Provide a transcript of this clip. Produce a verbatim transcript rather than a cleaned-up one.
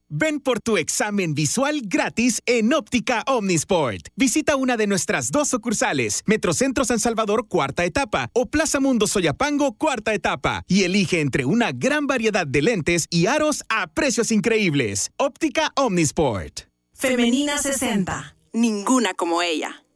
Ven por tu examen visual gratis en Óptica Omnisport. Visita una de nuestras dos sucursales, Metrocentro San Salvador, cuarta etapa, o Plaza Mundo Soyapango, cuarta etapa, y elige entre una gran variedad de lentes y aros a precios increíbles. Óptica Omnisport. Femenina sesenta. Ninguna como ella.